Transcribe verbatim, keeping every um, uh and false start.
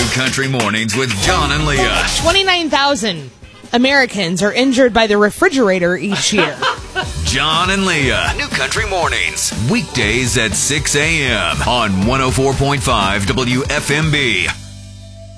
Country Mornings with John and Leah. twenty-nine thousand Americans are injured by the refrigerator each year. John and Leah. New Country Mornings. Weekdays at six a.m. on one oh four point five W F M B.